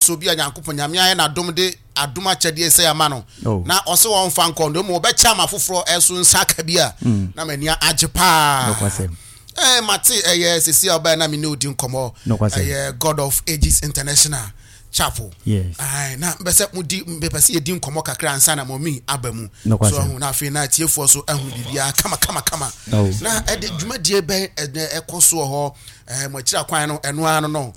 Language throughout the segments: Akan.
so bi anyankopon nyame na dom de adoma chede se ama no na ose won fa nkon do mo be cha ma foforo eso nsaka bia na mania ajepa mate sisi oba na me no di nkomo God of Ages International Chapel. Yes. Na bese mudi mbepese ye di nkomo kakra ansa na momi abamu. So na afi na tiefo so ahu bibia kama. Na ede dwumadie ben ekoso ho mo kira kwan no eno ano no.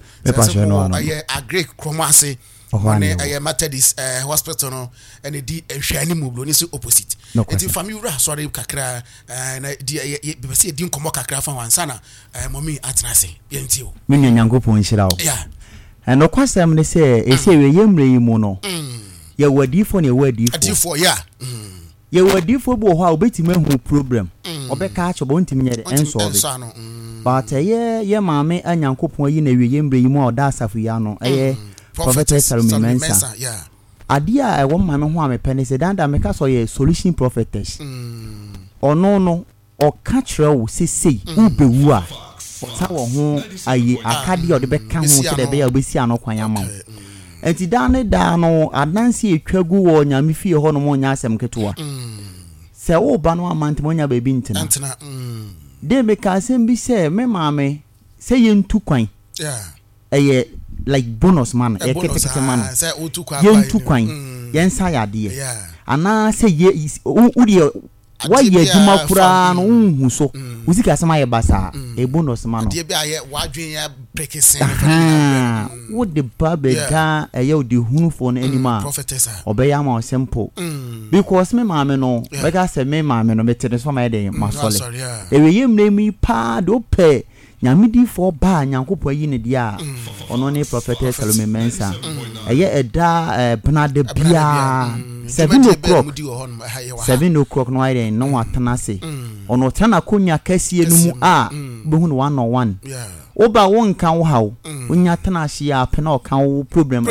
Agree kromase. One Methodist hospital no and di ehwani mublo ni so opposite. Enti family ra sorry kakra na di bepese di nkomo kakra fa wansa na momi atenase. Yenti o. Me nyankopon nhira o. Yeah. And no kwasem ne say ese we yemre yi mu no ye wadifo ne wadifo adifo ya ye wadifo bo ho a obetima hu problem obeka acho bo ntimi nyere ensolve but ye maame anyankopon yi na we yemre yi mu oda asafu ya no prophetess Salome Mensa ade a ewo maame ho a mepene se danda meka so ye solution prophetess ono no o ka kire wo sesei ubewu a sa wo ho ayi akade o de beka ho se de be ya obesi ano kwan ama enti dane da no adanse etwagu wo nyame fie ho no mo nya asem ketewa se wo ba no amante mo nya ba bi ntina de be ka asem bi se me maame se ye ntu kwan like bonus man kete man ye ntu kwan ye nsa yade ana se ye udi why ye duma kura no hu so uzika sama ye basa e bonus man de bia ye wadwen ya breakesen wo de babega ye odi hunfo no anima prophetess obeya ma simple because me maame no bega se me maame no metere so ma ye masole e we yemre mi pa do pe nyamidi fo ba nyankopon yi ne dia ono ne prophetess Salome Mensa eye eda benade bia 7 o'clock no ire no atana se ono tana konya kasie no mu a behu no 101 oba won kan wo hawo onya tana hye a pena o kan problem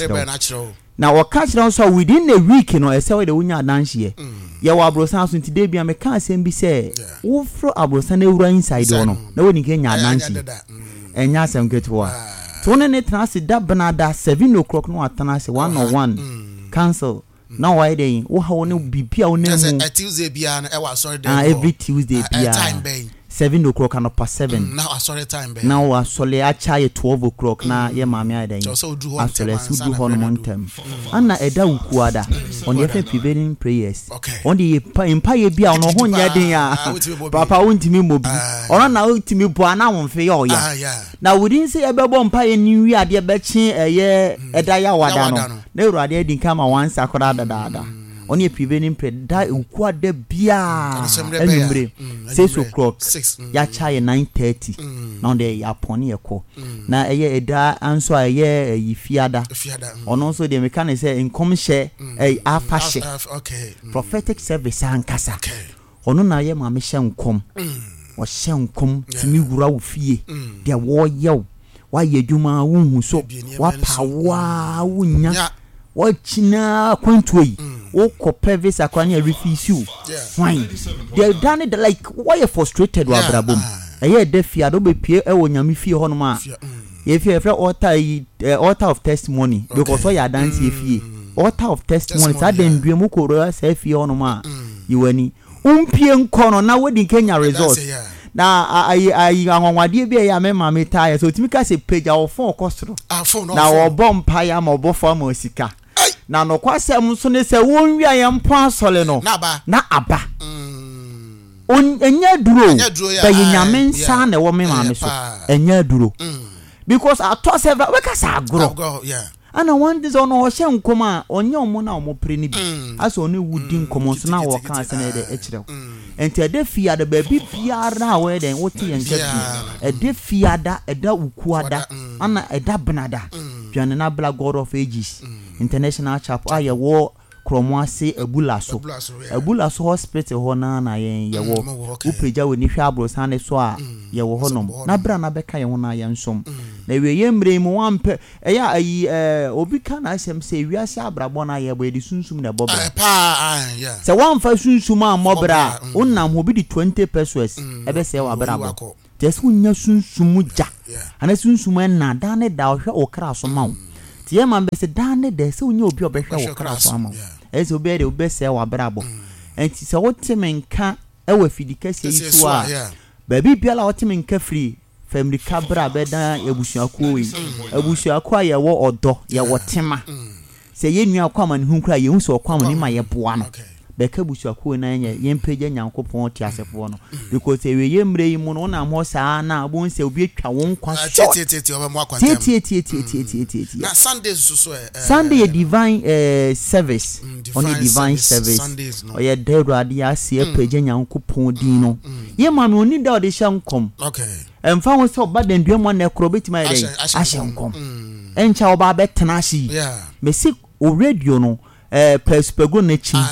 na o catch down so within a week no ese we de onya adanhye ye wa abrosan so nti de bia me kan asem bi se wo fro abrosan ewura inside ono na woni ke nya adanhye enya asem ketwa to ne trans da benada 7 o'clock no atana se 101 cancel now why dey wo ha woni bibia woni mu Tuesday bia na e wa sorry dey every Tuesday bia 7 o'clock and past 7 now sorry time be now asole acha 12 o'clock na ye maame adan asole sudu ho no montem ana eda ukuada on the prevailing prayers on the impa ye bia ono ho nya den ya papa wontimi mobi ono na wontimi bo ana wonfe ye oya na wudin se ebebo mpa ye ni wi ade bechi eye eda ya wada no na urade edi kama wansa akora dada on ye prevailing prayer da ukuada bia enumre 6 o'clock ya chaye 9:30 now dey ya poni eko na eye eda anso aye yifiada ono so dey mechanic say income share afashe prophetic service ankasa ono na ye maame hye nkom o hye nkom timi wura wo fie dey wo yew wa ye dwuma wo hu so wa pawa wunya wa china kwantoi o kope visa kwanya refuse you fine they done it like why you frustrated wa brabom eye de fia do be pie e wo nyame fie ho no ma ye fie fre altar of testimony because all ya dance ye fie altar of testimony sa den due mu ko ro sa fie ho no ma yiwani umpie nkono na wodi Kenya resort na ayi anwanwade bia ya me ma meta so timika se page a phone kosoro na obo mpa ya ma obo fa ma sika na no kwasem so ne se won wi ya mpo asole no na aba enya duro ba yinyame nsa na wo me ma me so enya duro because I thought several we ka sa agro ana one this ono hye nkoma onye omo na omo pre ni bi aso oni wudi nkomo so na wo kan ase na de ekirew enti ade fiada ba bi biara we den wote ye nketu ade fiada eda ukuada ana eda benada piano na Black God of Ages International Chapel aye wo kromwase abulaso hospital ho na ye wo upeja we ni hwa abrosan so a ye wo honom na bra na beka ye ho na ye nsom na we ye mre mu wampe eya ayi obi ka na asem se wiase abrabo na ye bo edi sunsum na boba se wamfa sunsum a mobra unnam obi di 20 pesos ebe se wa brabo just unya sunsum ja ana sunsum na da ne da hwe okra so ma tie man be se dan de se onye obi obehwe wo kra so ama ese obi de obi se wa brabo enti se wote menka e wa fidikase yisu a baby biala wote menka free family kabra beda ebusuakuo yi ebusuakuo ye wo odo ye wo tema se ye nua kwa man hu kra ye hu so kwa man ni ma ye boa no beka busuakuo na nye yempeje nyankopon ti asefo no because ewe ye mre yi mu no na mo saa na abo nse obi atwa won kwa tie oba mo akwantem tie na Sundays so Sunday divine service only divine service oye deruade ya se peje nyankopon din no ye ma me oni da ode shankom emfa wo so ba den duamo na ekro betima ide ahyenkom encha oba betena shi mesi o radio no perspego na chi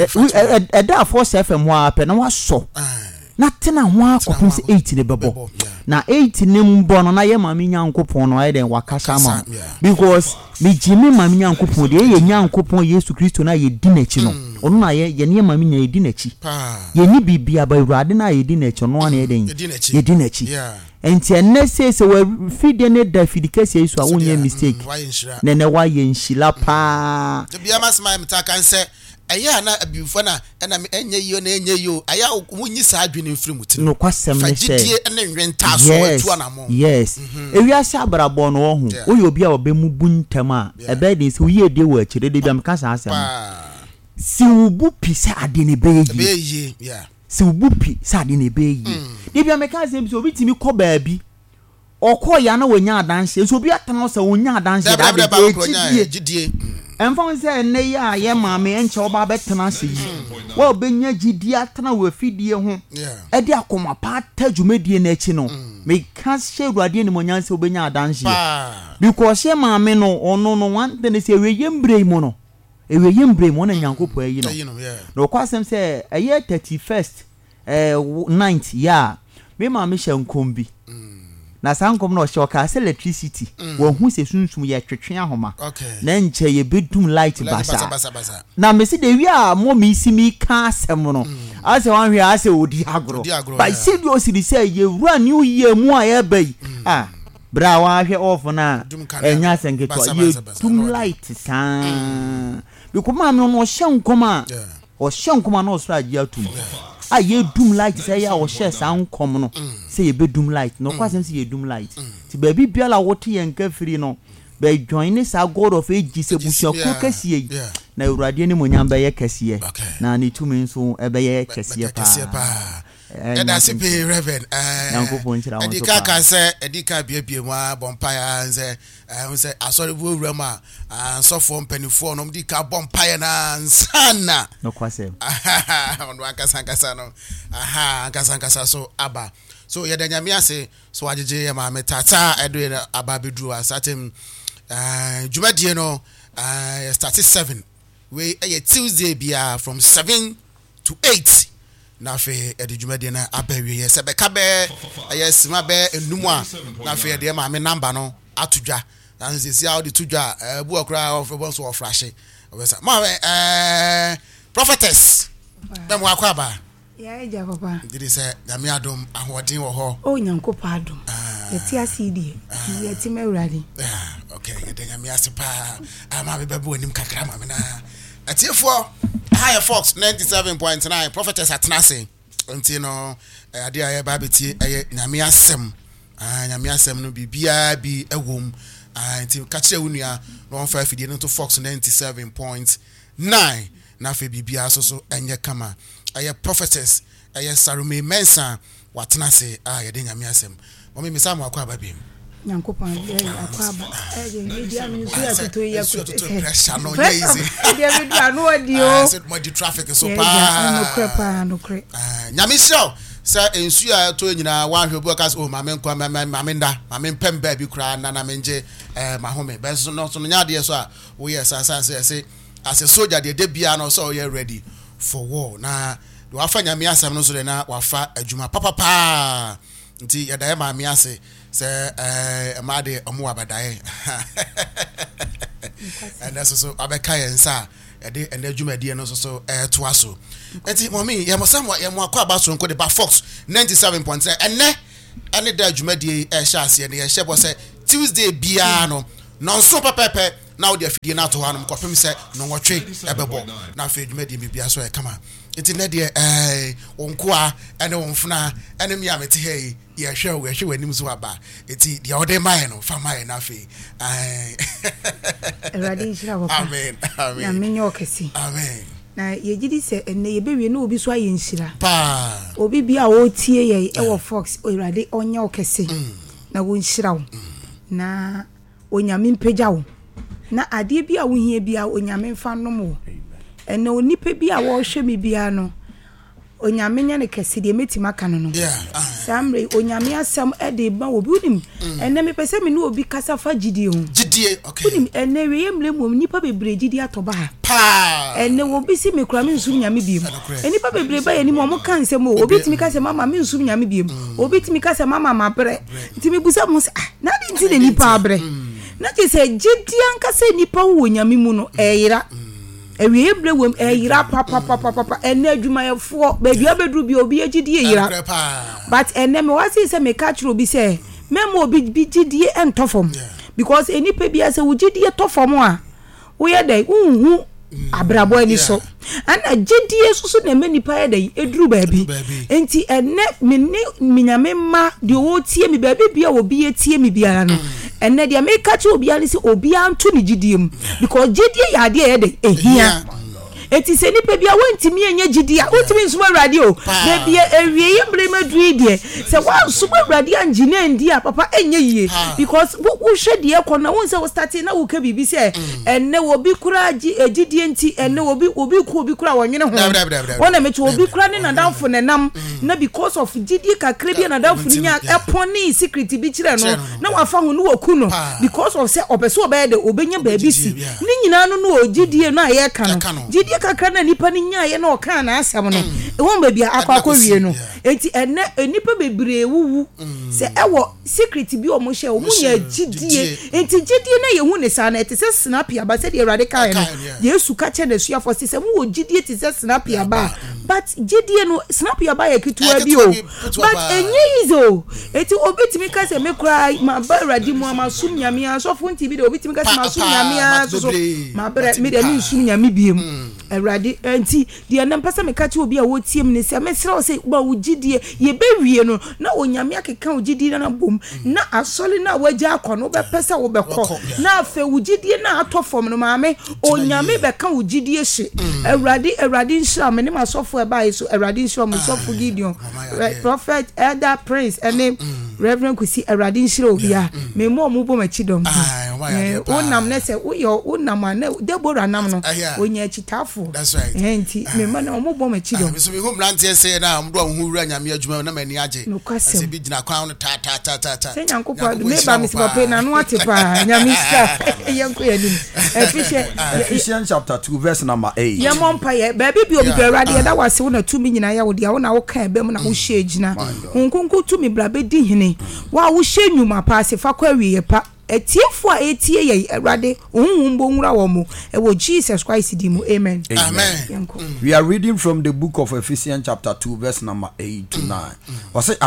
da force fm ho a pe na waso na tena ho akopon se 8 ne bebo na 8 ne mbo no na ye ma me nyankopon no aye den wakasa ma because me jimi ma me nyankopon de ye nyankopon Yesu Kristo na ye di na chi no onu na ye ne ma me nya ye di na chi ye ni bibia ba Awurade na ye di na chi no na ye den ye di na chi enti enne se wa fide ne da fidikase Yesu a wonye mistake ne wa ye nshila pa bia masma mtaka nse aya na abifo na na enye yo na enye yo aya wunyi sa adwene mfiri muti no kwasem ne se fagidie ene nwenta so atu anamo yes ewia sha brabo no ho oye obi a obemu buntam a ebe din se uye de wa chire de bia mka sa asem si ubu pisa ade ne beyi si ubu pisa ade ne beyi de bia meka asem so obi timi ko baabi okọ ya na wonya adanse so obi atana so wonya adanse da de gidie enfon se ne ya ye maame enche oba betena se yi wa obenya gidie atana wa fidie ho e de akoma pa ta dwumedie na echi no me ka she Awurade ni monyanse obenya adanse because ye maame no ono no wan de se we yembre mu no ewe yembre mu na nyankopɔ ayi no no kwasem se eye 31st 9th ya me maame hye nkombi na sankom no shoka electricity wo hu se sunsum ye twetwe ahoma na nche ye bedum light basa na me se de wi a mo mi si mi ka asem no ase wan hwe ase odi agro by se bi o si se ye wura new year mu a ye bai bra wa hwe off na enya senketo ye dum light san bi ko ma me no hyenkoma o hyenkoma no so agi atum ye doom light say ya o share san kom no say ye be doom light no kwasem say ye doom light ti ba bi biala wote ye nka free no be join sa god of age se busia ko kasiye na Awurade ni monyam be ye kasiye na ni tumi nso e be ye kasiye pa eda se pe reverend edika ka se edika biabie mu bompaya nze nse asori bu owura ma sofo mpanifo no mdika bompaya na nsana no kwasem ono akasa no akasa so aba so yedanyame ase so ajeje ya ma metata edo na aba bedru asatem jumadie no start 7 we Tuesday bia from 7 to 8 na fe edjumade na abawie ye se beka be ayesima be enumu a na fe de ma me number no atudwa na se si how de tudwa bu okra of bonso of frashe obesa ma prophetess be mo akwa ba ya eja papa did say na me adom ahoden wo ho o nyankopa adom yeti asidi yeti mewrade okay yedenya me asepa ama be bebu anim kakra ma me na atiefo Higher Fox 97.9 prophetess atnase nti no ade aye ba beti aye nyame asem no bibia bi ewom nti ka kire wunua no fa fidie no to Fox 97.9 na fe bibia so enye kama aye prophetess aye Sarume Mensa watnase aye de nyame asem mo me samu akwa babim nyankopa akwaba media ministry atuto ya pressure no easy dia media no adio said mo di traffic so pa no kre nyame show sa ensu a to nyina wa hwe bu ka so mame nkwa mame nda mame mpem ba bi kura na menje mahome be so no nya de so a wo yes say as a soldier de bia no so you ready for war na do afa nyame asam no so de na wafa adwuma papa nti yada ma me ase se amade omo abadae and that's so abeka yensa ede adwumadie no so to aso enti mommy ye mosam ye mo akwa abaso nko de ba Fox 97.7 ene da adwumadie sha ase ne ye hye bo se Tuesday bia no nonso pepepe now the afidie na to hanum kopem se no nwotwe ebebo na afa dwumadi bibia so e kama enti na de wonkoa ene wonfuna ene mi amete he ye hwe wanim so aba enti de ode mai no fa mai na afa Eradi shira wo amen amen na menyo kesi amen na yegidi se ene yebewie na obi so aye nshira pa obi bia wo tie ye e wo fox Eradi onya okese na wo nshira wo na onyame mpagya wo na ade bia wo hie bia onyame mfa nom wo ene onipa bia wo hwe me bia no onyame nya ne kese de metima kan no samre onyame asem e de ba wo bi unim ene me pese me no obi kasa fa gidie ho gidie okay unim ene we yemle mu nipa bebre gidie atoba pa ene wo bi si me kura me nsum nyame biem enipa bebre ba yeni mo kan se mo obi timi kasa mama me nsum nyame biem obi timi kasa mama mabre timi busa mo na di nti de nipa abre na je se gidie ankasa nipa wo nyame mu no eyira ewie blewem eyira papa ene adwumayefo ba bia bedru bi obi agidie yira but ene me wasi se me catch obi se memo obi gidie entofom because enipa bia se wo gidie tofom a wo ye dai unhu abrabo ani so ana gidie susu na menipa ye dai edru baabi enti ene minyame ma de wo tie mi baabi bia obi etie mi bia no ene de me catch obi ani se obi anto ni gidie because gidie ya de ye dai ehia eti se nipa bia wantimi enye gidie wantimi nsuma awrade o na bia ewie yembre madui de se wa nsuma awrade angine ndi a papa enye yie because wo hwe de ekọ na won se wo start na wo ka bibi se enne wo bi kura gidie nti enne wo bi kura wonwene ho wona mechi wo bi kura ne nadamfo ne nam na because of gidie kakra bia nadamfo nya eponi secret bi kire no na wa fa ho no woku no because of se obeso obede obenya baabi si ni nyina no gidie no aye ka no gidie kakra na nipa ni nya ye na oka na asam no won ba bia akwa wie no enti enne nipa bebre wuwu se ewo secret bi o mo hye o mo nya gidie enti gidie na ye hu ne sa na ete se snap ya ba se de radical no Yesu ka che na suafo se mo gidie te se snap ya ba but gidie no snap ya ba ye kitua bi o but enye izo enti obetimi ka se me kra ma ba radi mu amasum nyame asofo nti bi de obetimi ka se masum nyame aso ma bra me de ni sum nyame biem Eradi enti de na mpasa me kachi obi a wo tiem ne se mesra o se ba wo gidie ye bewie no na onyame akeka wo gidie na bom na asole na waja akono be pesa wo be ko na afa wo gidie na atofom no maame onyame be ka wo gidie hye Eradi nhira me ne masofo e ba yeso Eradi nhira mo sofo Gideon prophet elder prince ene reverend kusi Eradi nhira obi a me mo mo bom achidom onam ne se wo onam na Deborah nam no onya chitafo that's right enti me ma na omo bom achidom so me home land say na mdo hu wura nyame adwuma na mani age se bi gina kwan no ta se nyankopa me ba me se papa na no atepa nyame ska yenko yanim Ephesians chapter 2 verse number 8 ya mompa ye ba bi obi berade ya da wase wo na tumi nyina ya wo dia wo na wo kan be mu na wo hye gina hunkunku tumi bra be di hene wa wo hye nyuma pa se fa kwa wiye pa etiefo a etie ye Erade ohunhumbo nwura wo mo e wo Jesus Christ di mu amen We are reading from the book of Ephesians chapter 2 verse number 8 to 9 o say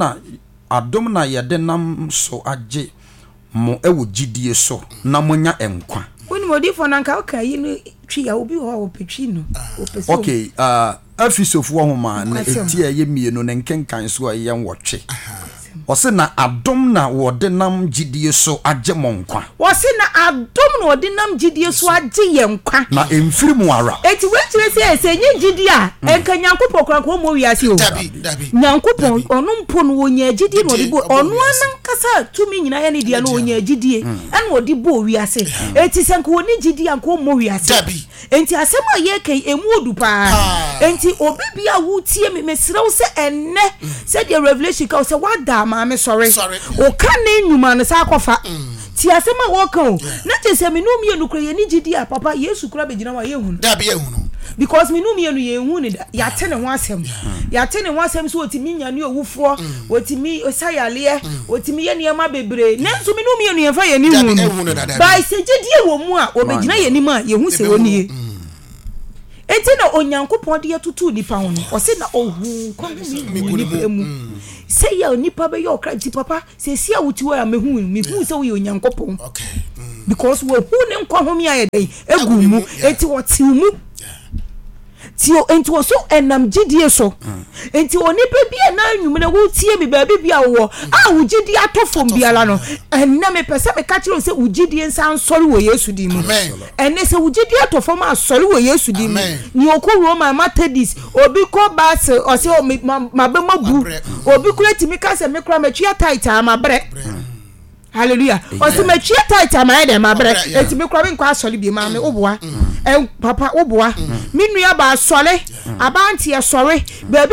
adom na ye de nam so age mo e wo gidie so na monya enkwa woni modi fo nanka o kan yi no twi ya obi ho opetwi no opese okay afisofo ho ma na etie ye mienu ne nkenkan so a ye nwotwe Wose na adom na wode nam gidie so age monkwa. Wose na adom na wode nam gidie so age yenkwa. Na emfiri mu ara. Eti wetire se enye gidie a enka Nyankopon krakra mo wiase o. Dabi. Nyankopon onu mpo no wonya gidie no odibo onu anankasa tumi nyina ya ne dia no wonya gidie ena odibo wiase. Eti senka woni gidie anko mo wiase. Dabi. Enti asem a ye kai emu odu pa. Enti obi bia wo tie me mesrew se enne se the revelation ka se wada ma me sorry o kan na nyuma no sa kofa ti asema wo kan na je se me no mi enukura ye ni gidi a papa Yesu kura be gina wa ye hu da be ye hu no because me no mi enu ye hu ni da ya tene ho asem so otimi nya ne owufo otimi osayale otimi ye niam abebre na so me no mi enu ye fa ye ni hu ba se gidi wo mu a obegina ye ni ma ye hu se woni ye enti na Onyankopon de tutu nipa ho no o se na ohu kwa mi mu say ya nipa be yo kra ti papa se sia wuti wa me hu se wo Onyankopon okay because we who ne nkwa ho mi ayede egu mu enti woti mu tio enti wo so enam gidie so enti onipa bia na anwum na wo tie bi ba bia wo wo gidie atofom biala no enna me pese me ka kire se wo gidie nsan sori wo Yesu di mu enne se wo gidie atofom asori wo Yesu di mu ni okọ Roma Methodist obi ko bas o se mabema bu obi kura timi ka se me kura matwa tight amabre hallelujah o se matwa tight amaide mabre enti me kura me nkwa asori bi ma me oboa papa oboa minua ba asole abanti asore baby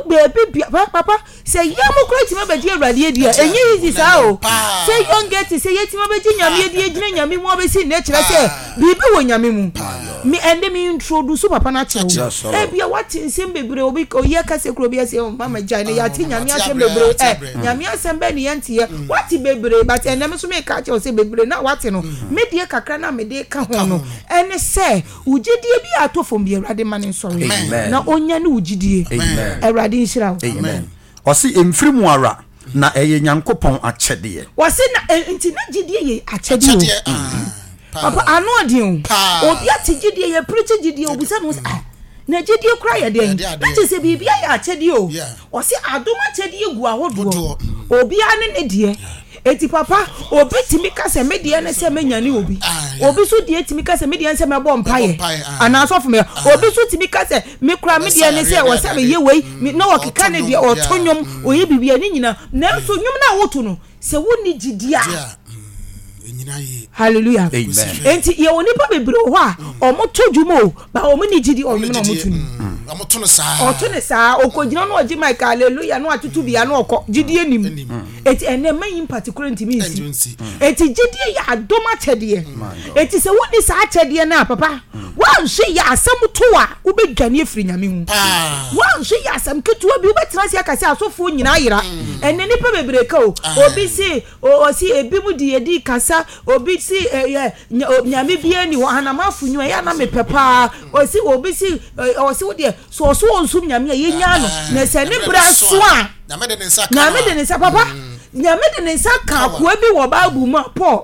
papa say yamu kreti ma beji awrade dia enye easy sa o say young get say yeti ma beji nyame dia gina nyame mo be si na kire say bibi wo nyame mu me ende me introduce papa na chewo bia what nsem bebre obi o ye ka se kro bia say mama jai na ya ti nyame asem bebre nyame asem be ne yantie what bebre but ende me so me ka chewo say bebre na what no me die kakra na me de ka ho no ene say ugidie bi atofom bi awrade mane sorry na onya ne ugidie awrade nshira amen osi emfirimu ara na eye nyankopon akyede wose na enti na gidie ye akyede papa anu odin obi atigidie ye preach gidie obusa no na gidie kura ye den na chese bibia ye akyede o wose adom akyede egu ahodo obi ane ne die eti papa obi timi ka se medie ne se menyane obi so die timi ka se medie ne se mebo mpaye ana so me obi so timi ka se me kura medie ne se wo se me ye wei na wo keka ne die otonyom oye bibia ni nyina na so nyum na woto no se woni gidia hallelujah amen enti ye woni pa bebre ho a omoto dwumo ba omni gidi onyum na omoto ni omoto ne saa okogina no oji mic hallelujah no atutu bia no okọ gidi enim eti ene mayin particular ntimi nsi eti gidi ya adoma chede eti se woni saa chede na papa wan hwe ya asem to a ubedwane afiri nyame hu wan hwe ya asem ketuwa bi ubetena se akase asofo nyina yira ene ni pa bebre ka obi si o si ebi mu di edi kasa obi si nyame bia ni wo hanamafu nyu ya na mepepa o si obi si o si wo de so onsum nyame ye nya no na se ne bra so a nyame de ne nsa papa nyame de ne nsa ka ko bi wo Bible mu Paul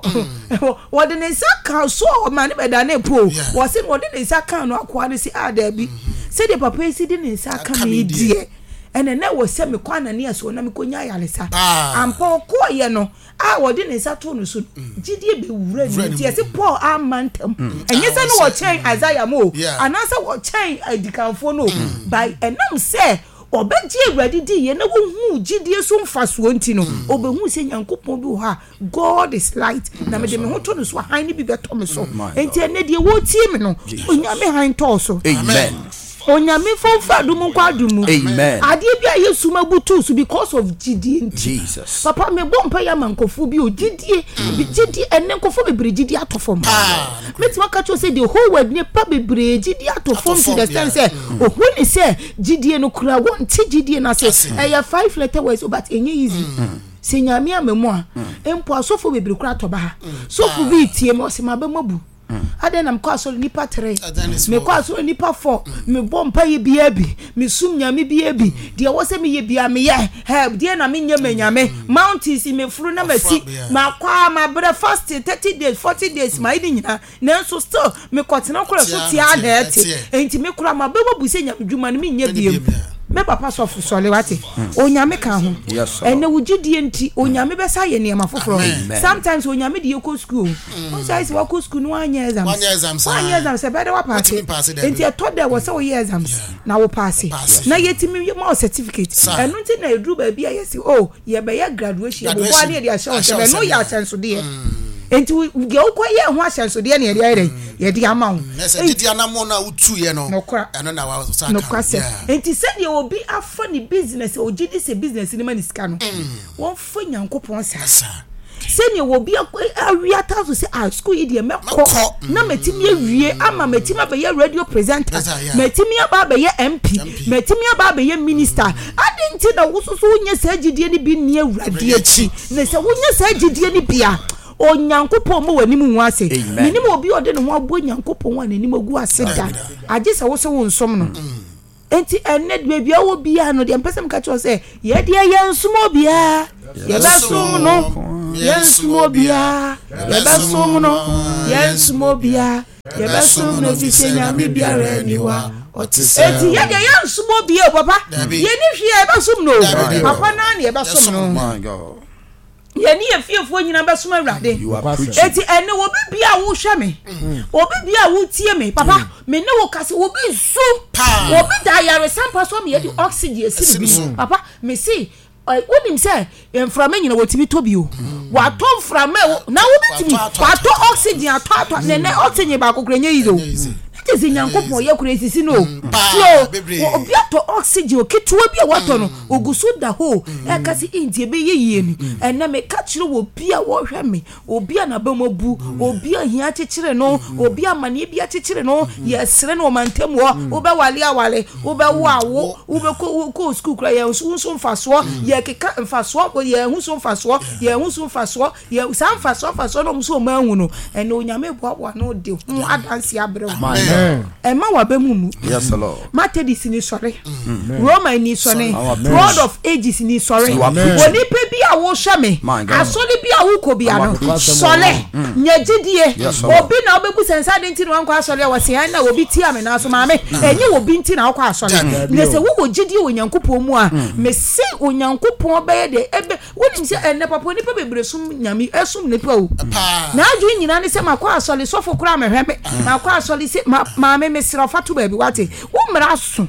wo de ne nsa ka so ma ne beda na po wo se wo de ne nsa ka no akwa ne si ada bi se de papa si de ne nsa ka me die ene na wo se me kwa na ne so na me konya yalesa ampo ko ye no wo de ne nsa to no so gidie be wura ni tie se Paul amantam enye se no wo chen Isaiah mo anasa wo chen adikanfo no by enam se obeji awrade di ye na wo hu gidie so mfaso nti no obehu se nyankopon bi ha God is light na me de me ho to no so han ni bi beto me so enti ene de wo tie me no onyame han to so amen onyame fonfa dum kwa dum amen ade bia Yesu mabutu so because of gidie Jesus papa me bompa ya mankofo bi o gidie ene nkofo bebre gidie atofom metima ka cho say the whole world ne pa bebre gidie atofom to the sense say ohuni say gidie no kura won ti gidie na say ya 5 letter words but enye easy se nyame amemu a empo asofo bebre kura toba sofo bi tie mo se mabemabu ade nam kwa so nipa 3 me kwa so nipa 4 me bompa ye bia bi me sum nyame bia bi de wo se me ye bia me ye help de na me nyame mountains me furu na masi ma kwa ma bre fast 30 days 40 days ma idi nyina na so still me kwatena kora so tia na eti enti me kura ma bebo bu se nyame dwuma no me nya bia me papa so sole wate onyame ka ho ene wugidie nti onyame besa ye ne mafoforo sometimes onyame de yeko school o say se wako school no anya exams se better wa pass enti thought there was so exams na wo pass na yetimi mo certificate enu nti na edru ba bia yesi ye be ya graduation bo wa de dia show se no ya chance de enti ge okoye ho asenso de na ye de ama ho na gidi anamo na utu ye no eno na wa saka no kwase enti se de obi afa ni business o gidi se business ni manisika no won fa nyankopon sa se ne obi awia tazo se school yi de mekọ na metimi awie ama metimi abaye radio presenter metimi abaye MP metimi abaye minister adenti na wososo nya sa gidi ni bi ni awrade achi na se wonya sa gidi ni bia onyankopon mo wani mu ase minim obi ode ne ho abo nyankopon wa nani magu ase da age se wo se wo nsom no enti ene de bia wo bia no de mpesem ka cho se ye de ye nsom bia ye ba som no Yensumobia Yebasumno Yensumobia Yebasumno Fisenya Bibiara niwa Eti ya Yensumobia papa Yeni hwe Yebasumno papa na Yebasumno my god Yeni efiefo nyina basuma awrade eti ene wo bibia wo hwe me wo bibia wo tie me papa me ne wo kase wo bi su wo bi da yare sampa so me ye di oxygen esi bi papa me see wonim say enframe nyina wo tibi tobi o wa to mframe na wo bitimi wa to oxygen ato ne oxygen ba kokrenye yido ezi nyankopon ye kura esisi no so obi ato oxygen oketwa bi a wato no ogusu da ho e kasi indie be yeye ni ena me ka kire wo bi a wo hwe me obi a na ba mobu obi a hia kekere no obi a mane bi a kekere no ye sere no mantem wo be wale awale wo be wo awo wo be ko school kura ye nso mfaso ye keka mfaso ye nso mfaso ye nso mfaso ye san mfaso no mso ma hu no ena onyame boa no de ho adanse abre Emma wabemumu. Yes, Lord. Methodist ni sore. Roman ni sore. Lord of Ages ni sore. Woni pe bi a wo hwe me. Asole bi a wo ko bi ano. Sole. Nyagidie. Obi na obebu sensa de nti no anko asole wo se na obi ti ame na so maame. Enye obi nti na akọ asole. Ne se wo gidie onyankopon mu a me se onyankopon be de ebe wonim se enne papa ni pe bebre sum nyame esum ne pa o. Na adu nyina ne se makọ asole sofo kura me hwe me. Makọ asole se maame mesira fatu ba bi wate umra aso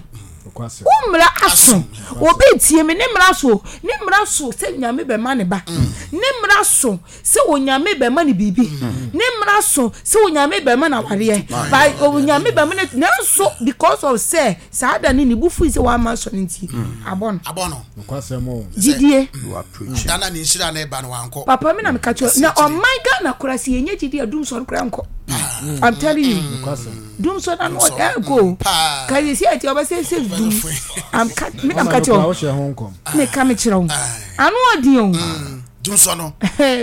obi tie me ne mra so se nyame be ma ne ba ne mra so se onyame be ma ne bibi ne mra so se onyame be ma na ware ba onyame be ma ne so because of say saada ni ni bufu se wa ma so nti abono nokwasemo jidie dana ni nshira na eba no wanko papa me na me ka cho na o my god na kurasi yenye jidie dum so kura nko I'm telling you dum so na no go ka you see ati oba say dum I'm cut you me come chiro anu odi o dum so no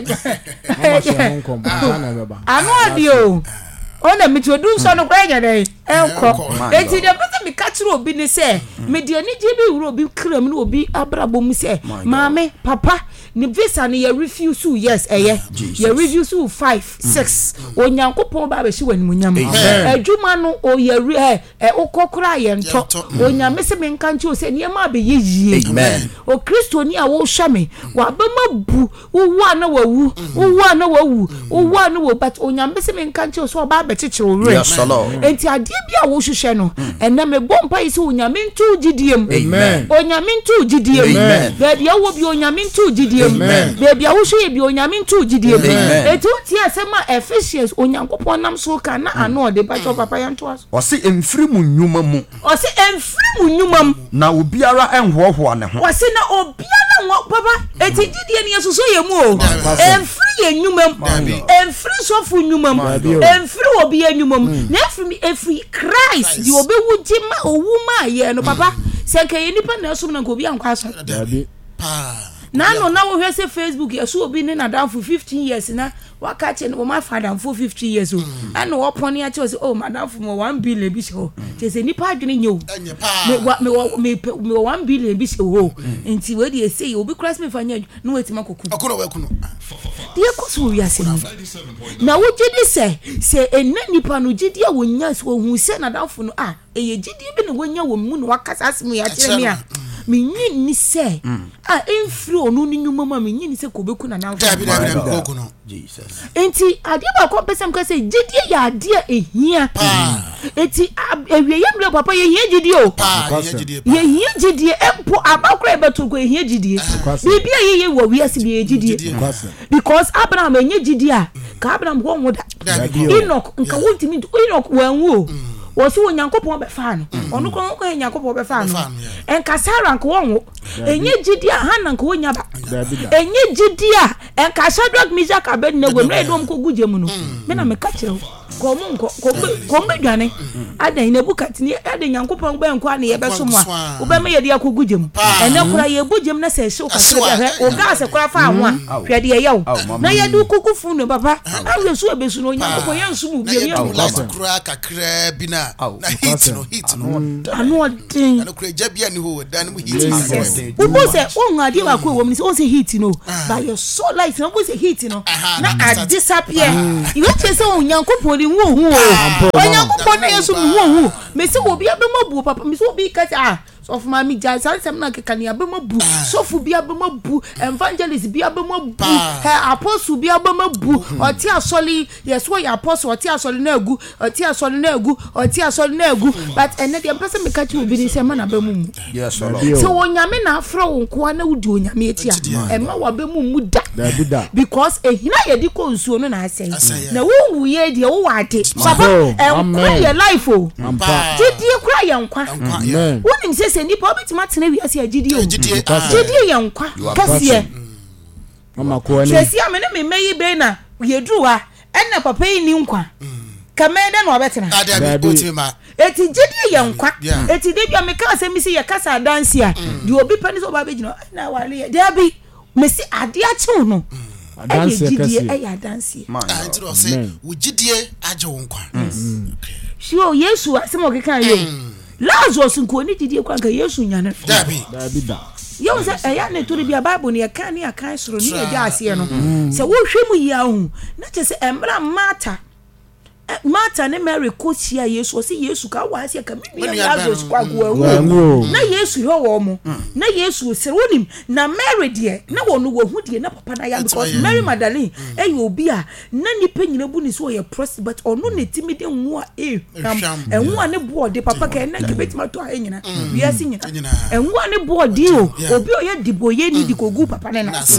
anu odi o ona me to dum so no kwa nya dai enko eti de pese me ka chiro obi ni say me de ani je bi wuro obi kram ni obi abrabo mu say maame papa ni visa ni ya refuse yes ya refuse 5 6 onyankopon ba be shi wanimu nyam adwuma no o ya okokora ye nto onyame se me nkanche o se niam abe yeyie o kristo ni a wo hwame wa ba mabu wo na wawu wo na wawu wo na wo but onyame se me nkanche o so ba be chechiro re enti ade bia wo hwehwe no ena me bompa yi se onyame ntu gidiem onyame ntu gidiem baby wo bi onyame ntu gidiem baby a wo hwe bi onyame ntu gidiem etu tie asema Ephesians onyankopon nam so ka na ano de ba cho papa yanto aso o se emfiri mu nnwuma mu na obiara enhoho ne ho o se na obiara wo papa eti gidie ne yesuso ye mu o emfiri ye nnwuma mu emfiri so fu nnwuma mu emfiri obi ye nnwuma mu na efiri Christ di obewu jima owu ma ye no papa se ke ye nipa na so na ko bi anko aso na no na wo hwese Facebook yeso obi ne na down for 15 years na wakache no my father for 50 years o and wo poni a che oh madam for 1 billion bi so che se nipa adwene nyew me 1 billion bi so ho enti we dey say obi cross me fanya no wetima koku akono we kuno die koso wi ase na wo gidi se enna nipa no gidi a wonya so hu se na down for no eye gidi bi ne wonya wo mu no wakasa asemu ya kire me a minyi ni se enfri onu ni nyuma ma minyi ni se kobeku na na Jesus enti ade ba ko pesem ka se gidie ya ade ehia enti ewie yemle papa ye hia gidie o ye hia gidie empo abakura beto ko hia gidie bibia ye wo wiase bi ye gidie because Abraham enye gidie a ka Abraham ho hoda Enoch nka wontimi Enoch wanwu o si onyankopon be fa no onu ko onyankopon be fa no enka Sarah nka wonwo enye gidie Hannah nka wonya ba enye gidie enka Shadrach Meshach Abednego mre dom ko guje mu no me na me ka kire kombe dwane adan na bukat ni adan yankopon gba enko na ye beso mo a wo be me ye de akogugjem ene kura ye bugjem na se hye o kakra o gas kura fa anwo a hwe de ye wo na ye du kukufu no papa awe so abesu no yankopon ye nsu mu bi ye kura kakra bi na hit no anu odin anu kura jabia ni ho dan mu hit wo bo se o nwa de wa ko wo mi se o se hit no by your so light no bo se hit no na a disappear you want to say o yankopon ni wo hu o yankopon na yesu mu hu me se obi abemabu papa me se obi ka so of mami ja sansem na keka ni abemabu so fu bi abemabu evangelist bi abemabu apostle bi abemabu oti asoli yeso ya apostle oti asoli na egu but ene de person me ka ti obi ni se ma na bemu yes so onyame na afra wo nko na wudi onyame etia ema wa bemu mu da because ehina ye di ko nsuo no na asai na wo wu ye de wo wade papa enkwa ye life o jidie kura ye nkwa wonim se nipa obitima tena wi ase agidie jidie ye nkwa kase mama ko ani sesi amene me meyi be na yedu ha ena papa yi ni nkwa kamede na obetena eti jidie ye nkwa eti de bia me ka ase mi se ye kasa dance a de obi pani so ba be gina na wale de abi me si ade a chew no dance jidie ya dance enti do say wo jidie age wo nkwa sio yesu asemo kekan yo Lazarus nko ni didie kwa Yesu nyane dabi yo se eya ne turi bia bible ne kan ne akan soro ni eja ase no se wo hwemu ya hu na che se embra Martha ne Mary ko chia Yesu si Yesu ka wa ase ka mi Lazarus kwa go na Yesu ho wo mo na Yesu se wonim na Mary de na wo no wo hu de na papa na ya because Mary Magdalene obi a na nipa nyina bu ni so ye prost but ono ne timide nwu a enwu a ne board papa ka na ke betima to a nyina bia si nyina enwu a ne board o obi o ye diboye ni di kogu papa na na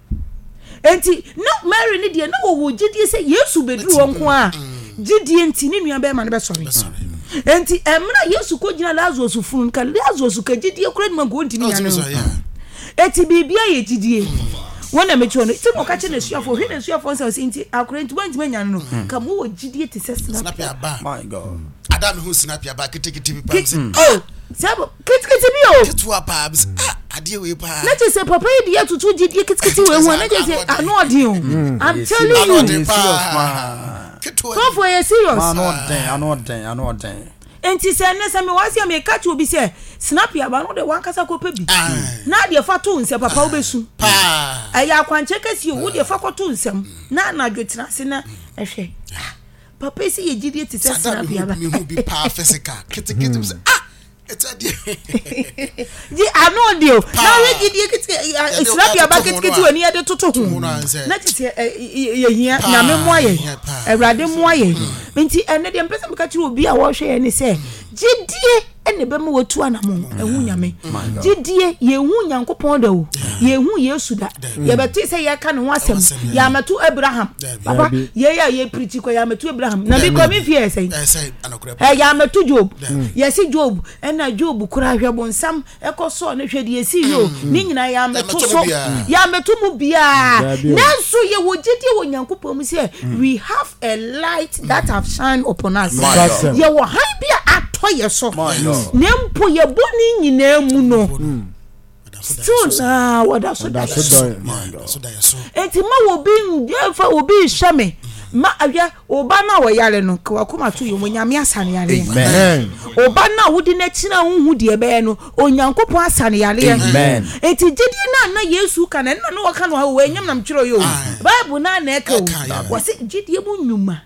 enti na Mary ni de na wo gidie se Yesu bedru won ko a jidie enti ni nua be ma ne be sori enti emra Yesu ko gina Lazarus funu ka Lazarus ka jidie kura ni mango enti ni anu eti bibia ye jidie wona me chono ti mo ka che na suafo hwe na suafo so enti akura enti banti manya no ka mo wo jidie te se snap ya ba my god adam hu snap ya ba kitikiti bi pamse oh sabo kitikiti bi o kitwa pabs ade we pa na je se papa yi de tutu jidie kitikiti we hu na je se anu odi o I'm telling you so for you serious anodden enti se ne se me wasi me ka chu bi se snap ya ba no de wan kasa ko pa bi na de fa to nse papa obesu aya kwanche kasi wo de fa ko to nsem na na dwetena se na ehwe papa si ye jidie ti se snap ya ba me hu bi pa physical kitikiti se it's a di anodio na we jidie kiti snap ya ba kiti wani ya de toto hu na ti ye hia na me mo aye ewrade mo aye nti ene de mpesa meka kiri obi a wo hwe ne se jidie ene be mo wotu anamo ehu nyame jidie ye hu nyankopon da wo ye hu Yesu da ye betu se ye ka ne ho asem ya metu Abraham papa ye preach ko ya metu Abraham na bi ko mi fie sei ya metu Job ye si Job ena Job kura hwe bonsam ekoso ne hwe de ye si yo ni nyina ya metu so ya metu mu bia nanso ye wo jidie wo nyankopon mu se we have a light that have shine upon us ye wo han bia atoye so nempo ye boni nyina mu no still na wada so da enti ma wo bi fa obi hweme ma awia oba na wo yare no kwa kuma to yo nyame asane yare amen oba na wudi na kina hu de be no onyankopon asane yare enti jidi na Yesu ka na no wo ka no wo enyam nam kiro yo bible na na eka wo se jidi mu nyuma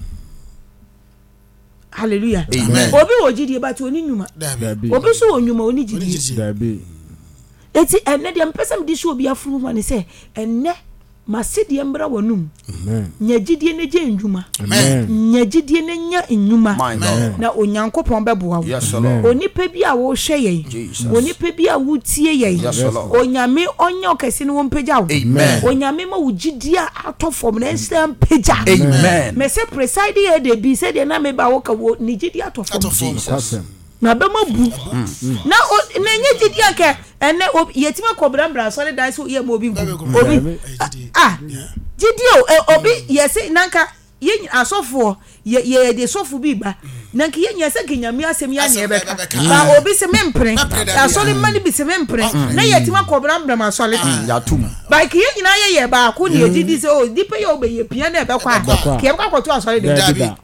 hallelujah obi wo jidie ba to oni nyuma obi so onyuma oni jidie eti enne de mpesam di so obi afuru ma ne se enne masidi mbra wonum nya jidie ne je ndwuma nya jidie ne nya nyuma na onyankopon beboa wo onipa bi a wo hwe ye onipa bi a wo tie ye onyame onyo kese ne wo mpagya wo onyame ma wo jidie atofom na nsam pagya me se preside ye de bi se de na me ba wo ka wo ni jidie atofom na be mabu na nye jidie ke ene yetima kobrambra so le dai so ye mo obi jidie obi yesi nanka yen asofo ye de sofo bi ba na nke yen se kenyame asem ya ne beka ba obi se mempre asole mani bi se mempre na yetima kobra mbra masole ya tum ba ke yen na ye ba ko ne ejidi se o dipe ye obe ye pia na be kwa ke ba ko to asole de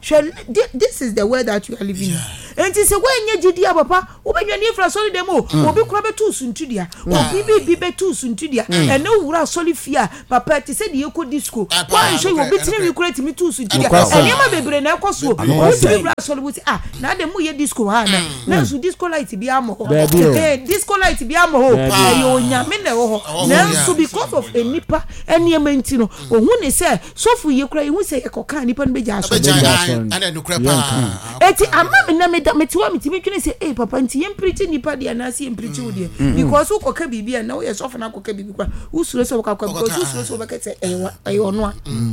this is the way that you are living enti se wenye jidi papa obenwa ni fra asole de mo obi kura be tu suntudia obi be tu suntudia ene wura asole fia papa ti se de ye ko disco kwa nso obi tini kura ti mi tu suntudia ene ma bebre na ekoso obi wura asole buti na de mu ye disco ha na so disco light bi amo disco light bi amo ho yo nyame na ho na so because of enipa ene menti no ohun ne se sofu ye kura ehun se ekoka nipa no be ja so ana no kura pa eti amma na metiwa mitimi twene se papa nti ye preach nipa de na se preach wo de because wo koka bibia na wo ye sofu na koka bibi kwa usuro so koka because usuro so beka se ayo no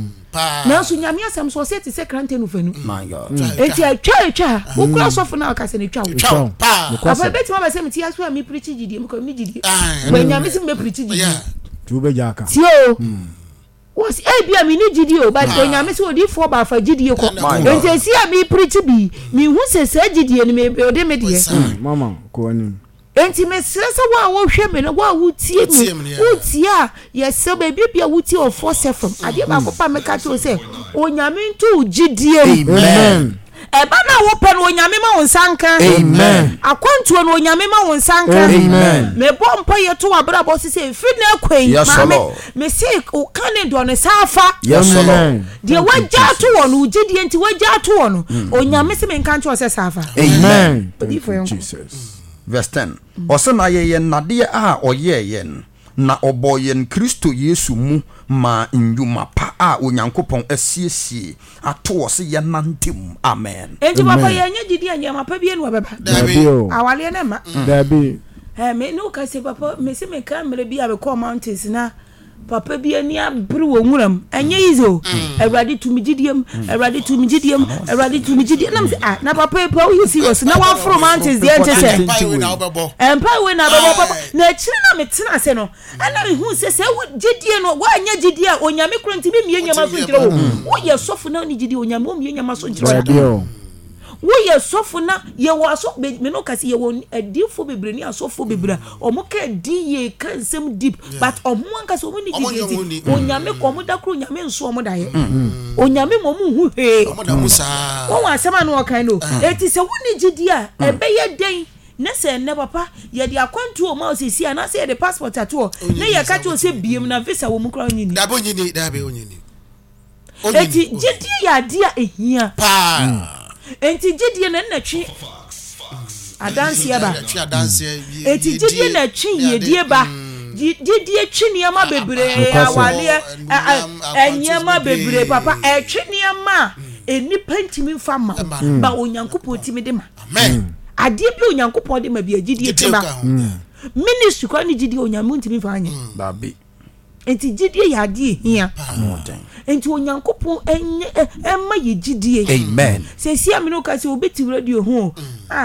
na so nyame asem so se ti se krante no fanu my god eti atwa wo kura sofu na aka se ne twa wo papa beti ma se meti aso mi preach gidi mo ko mi gidi we nyame se me preach gidi tu be jaka tio was bia mi ni gidi o but onyame se odi fo ba fa gidi ko enti si a mi preach bi mi hu se gidi ni me ode me de mama ko ani enti me sese wa wo hwe me no wa wutie mi wutie a yese ba bia wutie o for sefom ade ba ko pa me ka to se onyame ntu gidi amen eba na wo pe no onyame ma won sanka amen akwantuo no onyame ma won sanka amen me bo mpa ye to abra bo sese fi na kwen me se o kane do ne safa yes lord de wagya to won ugidi enti wagya to won onyame se me nka nto se safa amen Jesus verse 10 osena ye nade a oye yen na oboyen Kristo Yesu mu ma nyuma pa a onyankopon asiesie ato wose ye nantem amen enti papa ye nya gidi anya mapa bi enu baba awale na ma dabi me no ka se papa me se me ka mre bi abekọ mountains na papa bi ani abru wo nwuram anya izo Ewrade tumi gidiem Ewrade tumi gidiem Ewrade tumi gidiem na me na papa pa you serious na one from mountains dey enter say empa we na bebo papa na chiri na me tena se no ana me hu se gidie no wa anya gidie onyame kronti bi mie nyama so nkire wo ye sofu na ni gidie onyame o mie nyama so nkire wo ye sofu na ye wo aso me no kasi ye wo adifo bebre ni asofo bebre omo ka di ye kansem deep but omo ankasa omo ni gidi onyame ko omo da kro onyame nso omo da ye onyame mo mu hu he omo da musa wo asema no kan no eti se wo ni gidi a ebe ye den na se ne papa ye di akwantu o ma osisi na se ye de passport ato na ye ka to se biem na visa wo mu kra onyini da bo nyini da be onyini eti gidi ya dia ehia pa enti gidie na natwi adanse ba enti gidie na twi yedie ba gidie twi niama bebre awale enyama bebre papa twi niama enipa ntimi mfa ma ba onyankopɔ timi de ma amen ade bi onyankopɔ de ma bi gidie tema ministry kwa ni gidie onyamu ntimi mfa anye babi enti gidie ya ade hia enti onyankopon enye emma ye gidie amen se si amino ka se obeti radio ho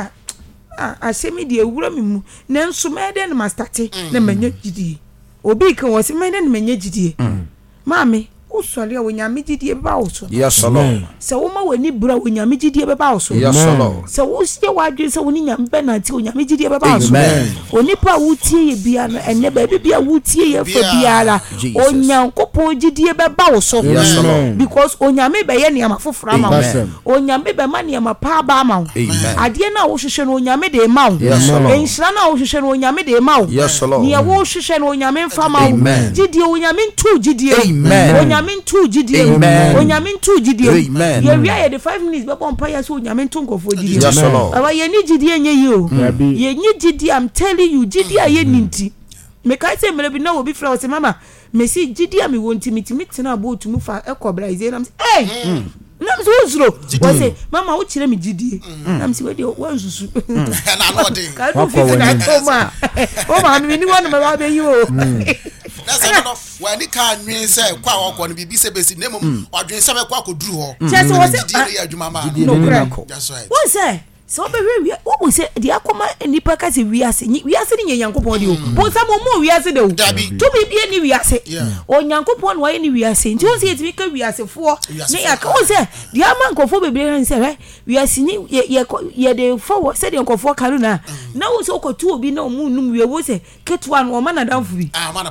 asemi de ewura mimu na nso mede na mastate na manya gidie obi kan wo se mede na manya gidie maame usori a wonyame gidie ba wo so yes lord se wo ma wani bra wonyame gidie be ba wo so yes lord se wo sie wadwe se woni nyame be na ti wonyame gidie be ba wo so onipa wutie ye bia no enne ba bia wutie ye fa biara onyankopon gidie be ba wo so because onyame be ye niam afofra ma wo onyame be ma niam pa ba ma wo ade na wo hwehwe no onyame de ma wo enhira na wo hwehwe no onyame de ma wo ne wo hwehwe no onyame mfa ma wo gidie onyame ntu gidie onyame ntu gidie onyame ntu gidie ye wia ye de 5 minutes be bon pa ya so onyame ntu nkofo gidie aba ye ni gidie nye yi o ye ni gidie I'm telling you gidie ye ninti me kai se mele bi na obi fra o se mama me si gidie me wonti mitimi tena abo tumu fa ekobra ize na nam so uzuro wo se mama wo kire me gidie nam si we de wo susu na no de ka do fi na to ma o ma mi ni wonu me ba be yi o na no wa ni ka nwin se kwa okwo no bibi se besi nemo odwen se be kwa koduru ho chese wo se gidie ya adwuma ma that's right wo se so be we what we say the akoma nipa ka se wiase ni nyankopon de o bo sa mo wiase de o to be bia ni wiase o nyankopon no ye ni wiase nti o se yetimi ka wiase fo ne ya ka o se the amankofo be bre han se wiase ni ye de fo se de nkofo karu na o se okotu obi na o mu num wie wo se ketua no o ma na danfo bi